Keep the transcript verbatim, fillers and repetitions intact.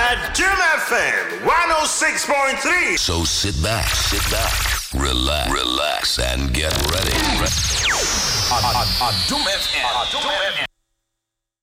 at Jim F M one oh six point three. So sit back, sit back, relax, relax, and get ready. On Jim F M.